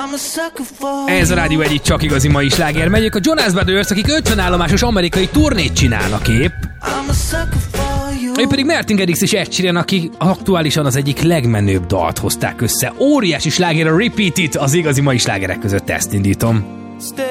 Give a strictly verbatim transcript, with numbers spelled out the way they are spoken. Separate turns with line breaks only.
Ez a Rádió egyik csak igazi mai sláger. Megyek a Jonas Brothers, akik ötven állomásos amerikai turnét csinálnak épp. Ő pedig Martin Garrix és Ed Sheeran, akik aktuálisan az egyik legmenőbb dalt hozták össze. Óriási sláger a Repeat It, az igazi mai slágerek között ezt indítom.